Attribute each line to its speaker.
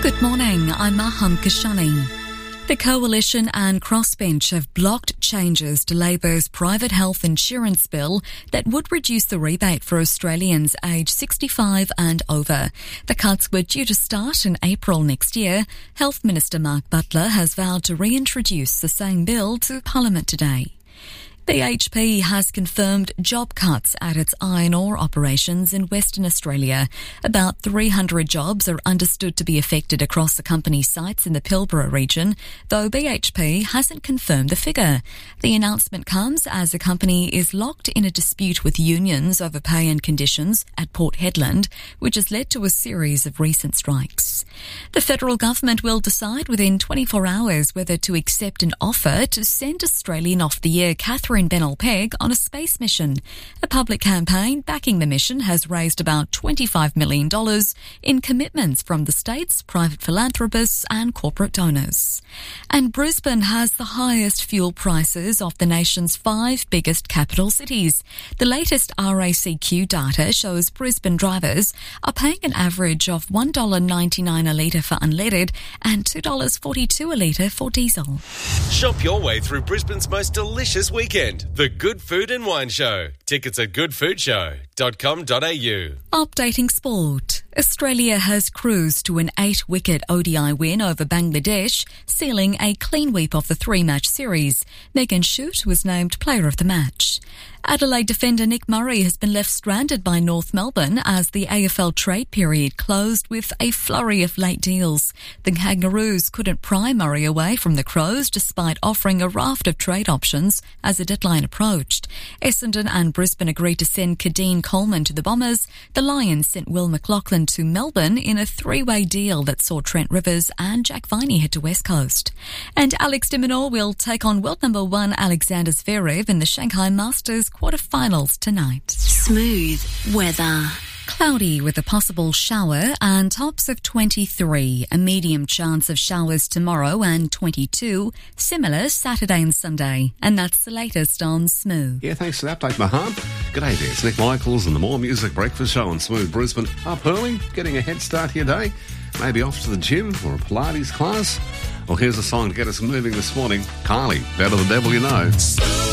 Speaker 1: Good morning, I'm Maham Kashani. The Coalition and Crossbench have blocked changes to Labor's private health insurance bill that would reduce the rebate for Australians aged 65 and over. The cuts were due to start in April next year. Health Minister Mark Butler has vowed to reintroduce the same bill to Parliament today. BHP has confirmed job cuts at its iron ore operations in Western Australia. About 300 jobs are understood to be affected across the company's sites in the Pilbara region, though BHP hasn't confirmed the figure. The announcement comes as the company is locked in a dispute with unions over pay and conditions at Port Hedland, which has led to a series of recent strikes. The federal government will decide within 24 hours whether to accept an offer to send Australian of the Year Catherine Bennell-Pegg on a space mission. A public campaign backing the mission has raised about $25 million in commitments from the states, private philanthropists and corporate donors. And Brisbane has the highest fuel prices of the nation's 5 biggest capital cities. The latest RACQ data shows Brisbane drivers are paying an average of $1.99 a litre for unleaded and $2.42 a litre for diesel.
Speaker 2: Shop your way through Brisbane's most delicious weekend. The Good Food and Wine Show. Tickets at goodfoodshow.com.au.
Speaker 1: Updating sport. Australia has cruised to an 8-wicket ODI win over Bangladesh, sealing a clean sweep of the 3-match series. Megan Shute was named Player of the Match. Adelaide defender Nick Murray has been left stranded by North Melbourne as the AFL trade period closed with a flurry of late deals. The Kangaroos couldn't pry Murray away from the Crows despite offering a raft of trade options as the deadline approached. Essendon and Brisbane agreed to send Kadeen Coleman to the Bombers. The Lions sent Will McLachlan to Melbourne in a 3-way deal that saw Trent Rivers and Jack Viney head to West Coast. And Alex de Minaur will take on world number 1 Alexander Zverev in the Shanghai Masters quarterfinals tonight.
Speaker 3: Smooth weather.
Speaker 1: Cloudy with a possible shower and tops of 23. A medium chance of showers tomorrow and 22. Similar Saturday and Sunday. And that's the latest on Smooth.
Speaker 4: Yeah, thanks for the update, Maham. G'day there, it's Nick Michaels and the More Music Breakfast Show on Smooth Brisbane. Up early, getting a head start to your day. Maybe off to the gym or a Pilates class. Well, here's a song to get us moving this morning. Carly, Better the Devil You Know.